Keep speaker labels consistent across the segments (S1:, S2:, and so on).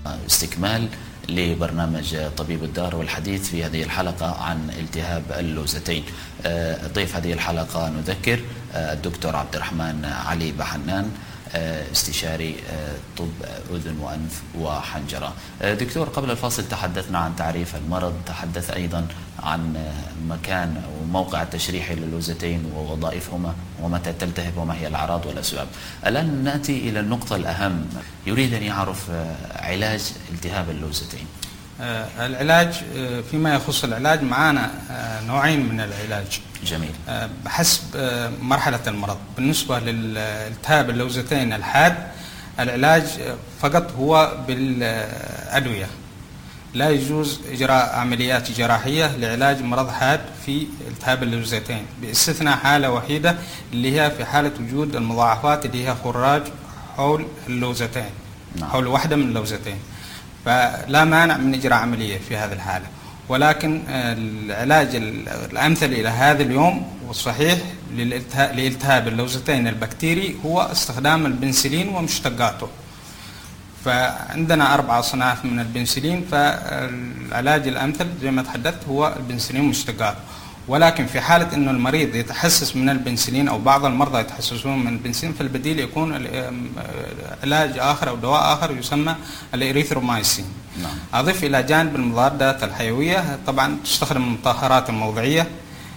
S1: استكمال لبرنامج طبيب الدار، والحديث في هذه الحلقة عن التهاب اللوزتين. ضيف هذه الحلقة نذكر الدكتور عبد الرحمن علي بحنان، استشاري طب أذن وأنف وحنجرة. دكتور، قبل الفاصل تحدثنا عن تعريف المرض، تحدث أيضا عن مكان وموقع التشريحي للوزتين ووظائفهما ومتى تلتهب وما هي الأعراض والأسباب. الآن نأتي إلى النقطة الأهم، يريد أن يعرف علاج التهاب اللوزتين.
S2: العلاج، فيما يخص العلاج معنا نوعين من العلاج.
S1: جميل.
S2: بحسب مرحلة المرض. بالنسبة للالتهاب اللوزتين الحاد، العلاج فقط هو بالأدوية، لا يجوز إجراء عمليات جراحية لعلاج مرض حاد في التهاب اللوزتين، باستثناء حالة وحيدة اللي هي في حالة وجود المضاعفات اللي هي خراج حول اللوزتين.
S1: نعم.
S2: حول واحدة من اللوزتين، فلا مانع من إجراء عملية في هذه الحالة. ولكن العلاج الأمثل إلى هذا اليوم والصحيح لالتهاب اللوزتين البكتيري هو استخدام البنسلين ومشتقاته. فعندنا 4 أصناف من البنسلين، فالعلاج الأمثل زي ما تحدثت هو البنسلين ومشتقاته. ولكن في حالة أنه المريض يتحسس من البنسلين أو بعض المرضى يتحسسون من البنسلين، فالبديل يكون علاج آخر أو دواء آخر يسمى الإريثرومايسين.
S1: نعم.
S2: أضيف إلى جانب المضادات الحيوية، طبعا تستخدم المطهرات الموضعية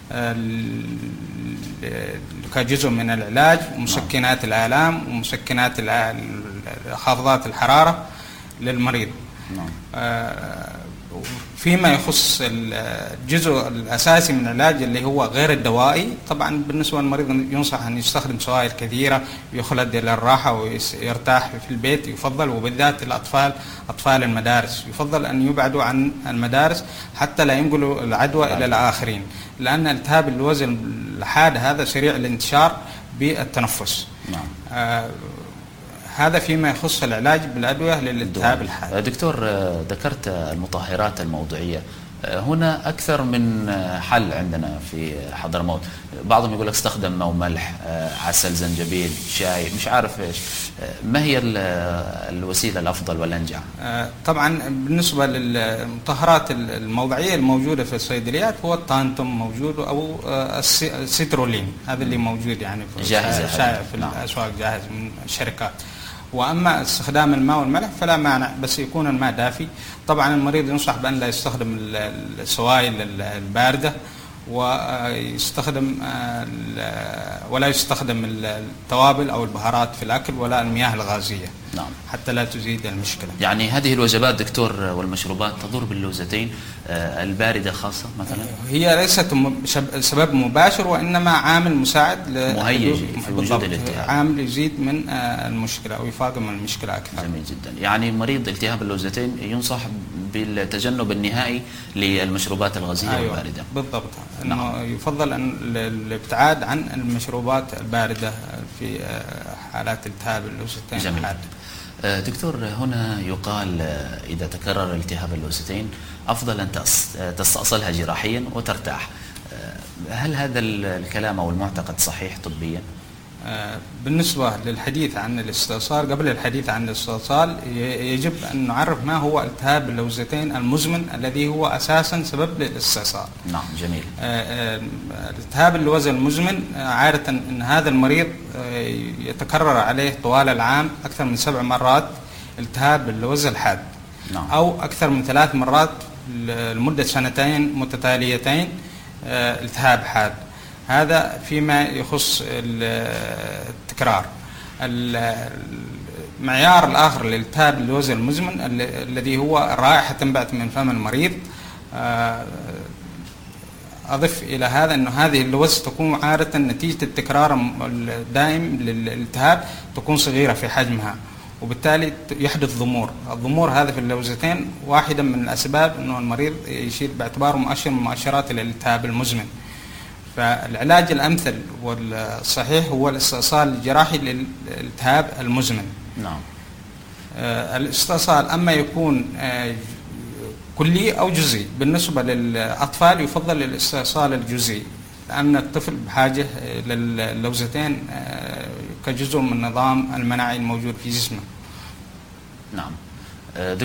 S2: كجزء من العلاج، ومسكنات الآلام ومسكنات خافضات الحرارة للمريض.
S1: نعم.
S2: فيما يخص الجزء الأساسي من العلاج اللي هو غير الدوائي، طبعا بالنسبة للمريض ينصح أن يستخدم سوائل كثيرة، يخلد إلى الراحة ويرتاح في البيت يفضل، وبالذات الأطفال، أطفال المدارس يفضل أن يبعدوا عن المدارس حتى لا ينقلوا العدوى إلى الآخرين، لأن التهاب اللوز الحاد هذا سريع الانتشار بالتنفس.
S1: نعم.
S2: هذا فيما يخص العلاج بالأدوية للالتهاب الحاد.
S1: دكتور، ذكرت المطهرات الموضعية، هنا أكثر من حل عندنا في حضرموت. بعضهم يقول لك استخدم ماء وملح، عسل، زنجبيل، شاي، مش عارف إيش. ما هي الوسيلة الأفضل والأنجع؟
S2: طبعا بالنسبة للمطهرات الموضعية الموجودة في الصيدليات هو التانتوم موجود، أو السيترولين، هذا اللي موجود يعني شائع في الأسواق جاهز من الشركات. وأما استخدام الماء والملح فلا مانع، بس يكون الماء دافي. طبعا المريض ينصح بأن لا يستخدم السوائل الباردة، ولا يستخدم التوابل أو البهارات في الأكل، ولا المياه الغازية.
S1: نعم.
S2: حتى لا تزيد المشكلة.
S1: يعني هذه الوجبات دكتور والمشروبات تضر باللوزتين الباردة خاصة مثلا؟
S2: هي ليست سبب مباشر، وإنما عامل مساعد
S1: مهيج في وجود الالتهاب،
S2: عامل يزيد من المشكلة أو يفاقم المشكلة أكثر.
S1: جميل جدا. يعني مريض التهاب اللوزتين ينصح بالتجنب النهائي للمشروبات الغازية.
S2: أيوة
S1: والباردة.
S2: بالضبط.
S1: نعم.
S2: إنه يفضل أن الابتعاد عن المشروبات الباردة في حالات التهاب اللوزتين.
S1: جميل. دكتور، هنا يقال إذا تكرر التهاب اللوزتين أفضل أن تستأصلها جراحيا وترتاح. هل هذا الكلام أو المعتقد صحيح طبيا؟
S2: بالنسبة للحديث عن الاستئصال، قبل الحديث عن الاستئصال يجب أن نعرف ما هو التهاب اللوزتين المزمن الذي هو أساسا سبب للاستئصال.
S1: نعم. جميل.
S2: التهاب اللوز المزمن عادة أن هذا المريض يتكرر عليه طوال العام أكثر من 7 مرات التهاب اللوز الحاد.
S1: نعم.
S2: أو أكثر من 3 مرات لمدة 2 متتاليتين التهاب حاد. هذا فيما يخص التكرار. المعيار الآخر للالتهاب اللوز المزمن الذي هو رائحة تنبعث من فم المريض. أضف إلى هذا أن هذه اللوز تكون عادة نتيجة التكرار الدائم للالتهاب تكون صغيرة في حجمها، وبالتالي يحدث ضمور. الضمور هذا في اللوزتين واحدة من الأسباب أنه المريض يشير باعتباره مؤشر من مؤشرات الالتهاب المزمن. فالعلاج الأمثل والصحيح هو الاستئصال الجراحي للالتهاب المزمن.
S1: نعم.
S2: الاستئصال أما يكون كلي أو جزئي. بالنسبة للأطفال يفضل الاستئصال الجزئي، لأن الطفل بحاجة للوزتين كجزء من النظام المناعي الموجود في جسمه.
S1: نعم.